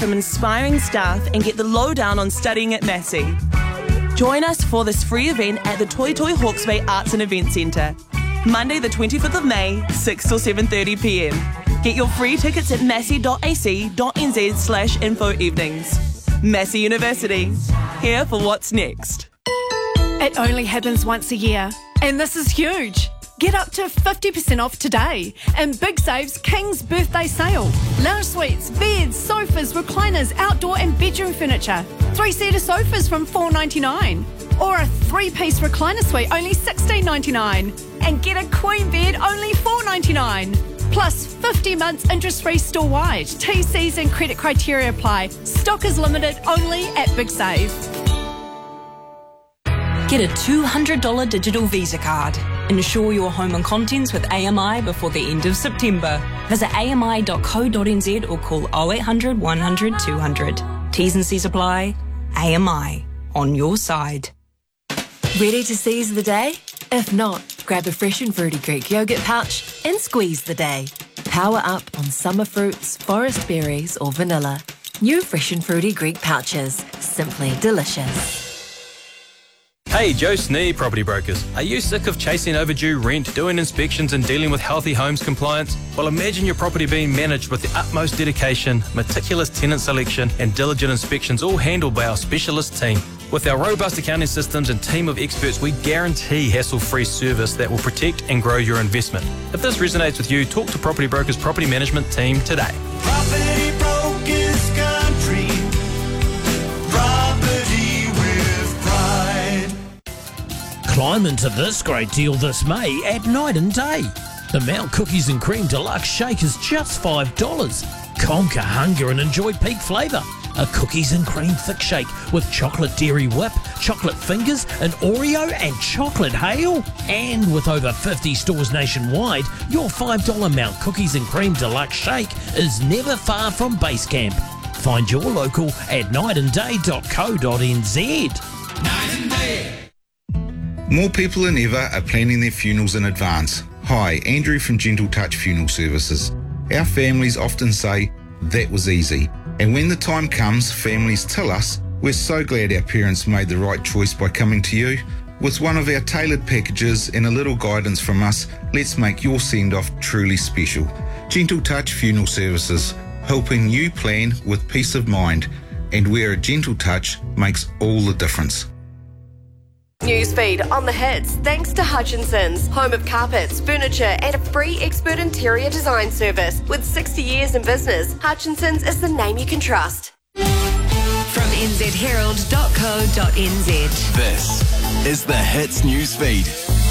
from inspiring staff and get the lowdown on studying at Massey. Join us for this free event at the Toi Toi Hawke's Bay Arts and Event Centre. Monday the 25th of May, 6 till 7:30pm. Get your free tickets at massey.ac.nz/info evenings. Massey University, here for what's next. It only happens once a year, and this is huge. Get up to 50% off today in Big Save's King's Birthday Sale. Lounge suites, beds, sofas, recliners, outdoor and bedroom furniture. 3-seater sofas from $4.99. Or a 3-piece recliner suite, only $16.99. And get a queen bed, only $4.99. Plus 50 months interest-free store-wide. TCs and credit criteria apply. Stock is limited, only at Big Save. Get a $200 digital Visa card. Insure your home and contents with AMI before the end of September. Visit ami.co.nz or call 0800 100 200. T's and C's apply. AMI, on your side. Ready to seize the day? If not, grab a fresh and fruity Greek yogurt pouch and squeeze the day. Power up on summer fruits, forest berries or vanilla. New fresh and fruity Greek pouches. Simply delicious. Hey, Joe Snee Property Brokers. Are you sick of chasing overdue rent, doing inspections and dealing with Healthy Homes compliance? Well, imagine your property being managed with the utmost dedication, meticulous tenant selection and diligent inspections, all handled by our specialist team. With our robust accounting systems and team of experts, we guarantee hassle-free service that will protect and grow your investment. If this resonates with you, talk to Property Brokers Property Management Team today. Property Brokers Country. Property with pride. Climb into this great deal this May at Night and Day. The Mount Cookies and Cream Deluxe Shake is just $5. Conquer hunger and enjoy peak flavour. A cookies and cream thick shake with chocolate dairy whip, chocolate fingers, an Oreo and chocolate hail. And with over 50 stores nationwide, your $5 Mount Cookies and Cream Deluxe Shake is never far from base camp. Find your local at nightandday.co.nz. Night and Day. More people than ever are planning their funerals in advance. Hi, Andrew from Gentle Touch Funeral Services. Our families often say, that was easy. And when the time comes, families tell us, we're so glad our parents made the right choice by coming to you. With one of our tailored packages and a little guidance from us, let's make your send-off truly special. Gentle Touch Funeral Services, helping you plan with peace of mind, and where a gentle touch makes all the difference. Newsfeed on the hits thanks to Hutchinson's, home of carpets, furniture and a free expert interior design service. With 60 years in business, Hutchinson's is the name you can trust. From nzherald.co.nz. This is the Hits Newsfeed.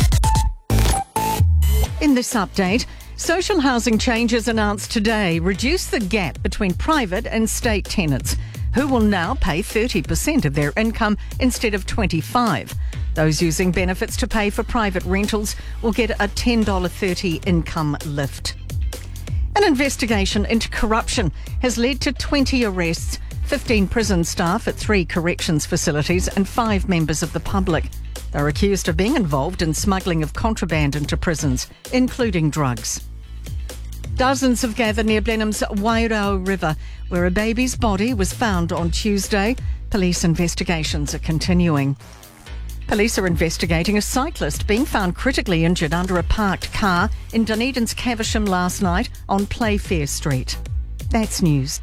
In this update, social housing changes announced today reduce the gap between private and state tenants, who will now pay 30% of their income instead of 25%. Those using benefits to pay for private rentals will get a $10.30 income lift. An investigation into corruption has led to 20 arrests, 15 prison staff at 3 corrections facilities and 5 members of the public. They're accused of being involved in smuggling of contraband into prisons, including drugs. Dozens have gathered near Blenheim's Wairau River, where a baby's body was found on Tuesday. Police investigations are continuing. Police are investigating a cyclist being found critically injured under a parked car in Dunedin's Caversham last night on Playfair Street. That's news.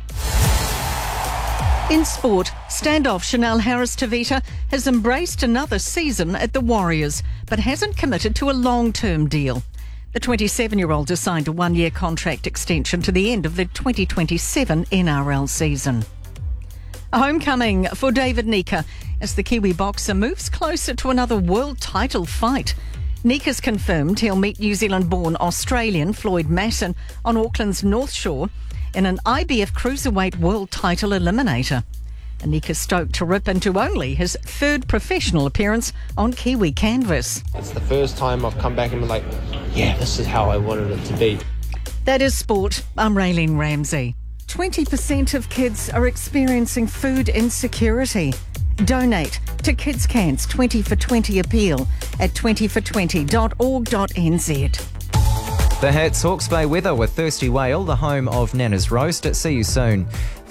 In sport, standoff Chanel Harris-Tavita has embraced another season at the Warriors, but hasn't committed to a long-term deal. The 27-year-old has signed a 1-year contract extension to the end of the 2027 NRL season. A homecoming for David Nika as the Kiwi boxer moves closer to another world title fight. Nika's confirmed he'll meet New Zealand-born Australian Floyd Masson on Auckland's North Shore in an IBF Cruiserweight World Title Eliminator. And Nika's stoked to rip into only his 3rd professional appearance on Kiwi canvas. It's the first time I've come back and been like, yeah, this is how I wanted it to be. That is sport. I'm Raylene Ramsey. 20% of kids are experiencing food insecurity. Donate to Kids Can's 20 for 20 appeal at 20for20.org.nz. The Hits Hawke's Bay weather with Thirsty Whale, the home of Nana's Roast. See you soon.